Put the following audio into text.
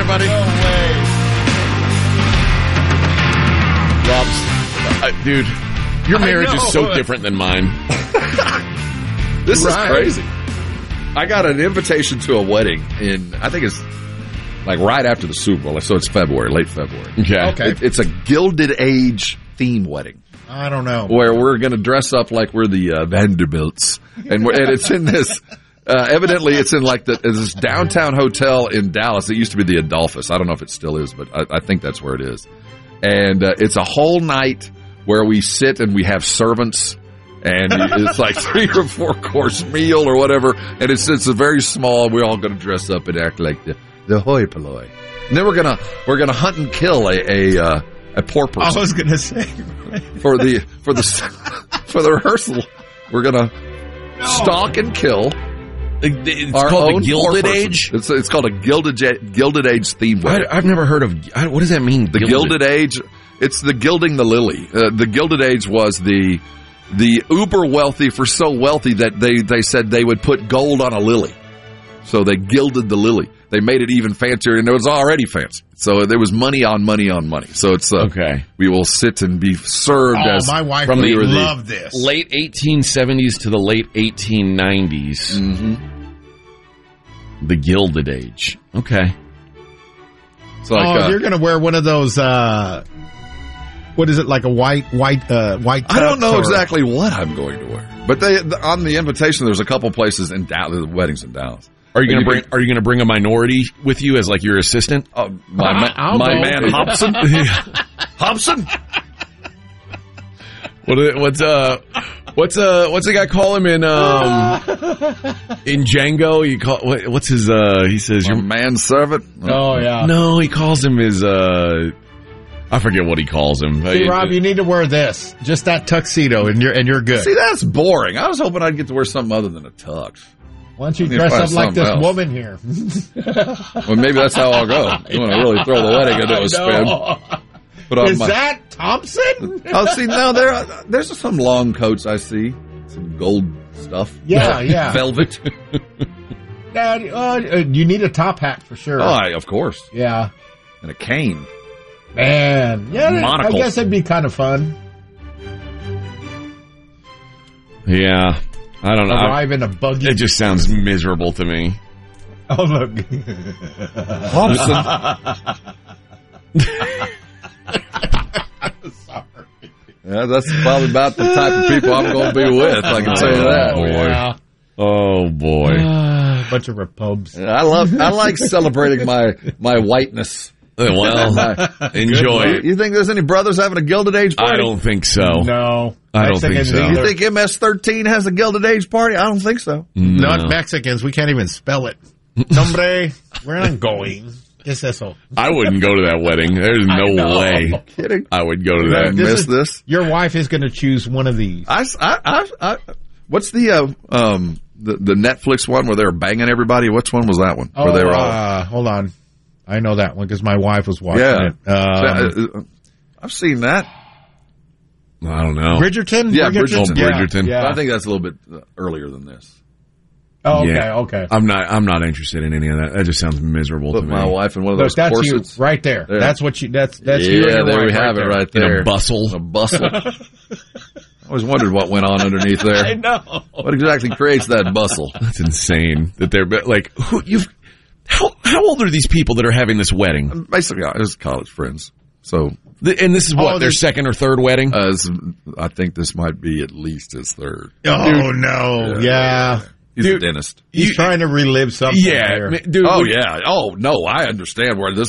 there, buddy. No way. Rob's, dude, your marriage is so different than mine. This is crazy. I got an invitation to a wedding I think it's like right after the Super Bowl, so it's February, late February. Okay. It's a Gilded Age theme wedding. I don't know. Where we're going to dress up like we're the Vanderbilts. And it's in this, evidently it's in like this downtown hotel in Dallas. It used to be the Adolphus. I don't know if it still is, but I think that's where it is. And it's a whole night where we sit and we have servants. And it's like 3 or 4 course meal or whatever. And it's a very small, we're all going to dress up and act like the hoi polloi. And then we're going to hunt and kill a poor person. I was going to say. For the rehearsal, we're going to stalk and kill. It's our called own the Gilded Age? It's called a Gilded Age theme wedding. I've never heard of, what does that mean? The Gilded Age, it's the gilding the lily. The Gilded Age was the uber wealthy for so wealthy that they said they would put gold on a lily. So they gilded the lily. They made it even fancier, and it was already fancy. So there was money on money on money. So it's okay. We will sit and be served as my wife from would the love this. Late 1870s to the late 1890s. Mm-hmm. The Gilded Age. Okay. So like, you're going to wear one of those. What is it, like a white tux? I don't know exactly what I'm going to wear, but on the invitation, there's a couple places in Dallas. The weddings in Dallas. Are you going to bring a minority with you as like your assistant? My man Hobson. Hobson. What's the guy call him in Django? You call what's his? He says your manservant. Oh yeah. No, he calls him his. I forget what he calls him. See, Rob, you need to wear this, just that tuxedo, and you're good. See, that's boring. I was hoping I'd get to wear something other than a tux. Why don't you dress up like this woman here? Well, maybe that's how I'll go. You want to really throw the wedding into a spin. Is that Thompson? Oh, see, no, there's some long coats I see. Some gold stuff. Yeah. Velvet. Dad, you need a top hat for sure. Oh, of course. Yeah. And a cane. Man. Yeah, monocle. I guess it'd be kind of fun. Yeah. I don't know. Arrive in a buggy. It just sounds miserable to me. Oh, look. Hobson. Sorry. Yeah, that's probably about the type of people I'm going to be with. I can tell you that. Yeah. Oh boy. Bunch of repubs. I like celebrating my whiteness. Well, enjoy it. You think there's any brothers having a Gilded Age party? I don't think so. No. I don't think so. You think MS-13 has a Gilded Age party? I don't think so. No. Not Mexicans. We can't even spell it. Hombre, we're not going. ¿Qué es eso? I wouldn't go to that wedding. There's no way. I'm kidding. I would go to that. This. Your wife is going to choose one of these. What's the Netflix one where they were banging everybody? Which one was that one? Where they were all... hold on. I know that one because my wife was watching it. I've seen that. I don't know. Bridgerton? Yeah, Bridgerton. Yeah. I think that's a little bit earlier than this. Oh, yeah. Okay. I'm not interested in any of that. That just sounds miserable to me. My wife in one of those corsets. That's you right there. Yeah. That's what you. That's you. Yeah, there we have it right there. In a bustle. A bustle. I always wondered what went on underneath there. I know. What exactly creates that bustle? That's insane. That they're like, how old are these people that are having this wedding? Basically, it was college friends. So, and this is what their second or third wedding. I think this might be at least his third. Oh no! Yeah. He's a dentist. He's trying to relive something. Yeah, there. dude. Oh yeah. Oh no, I understand where this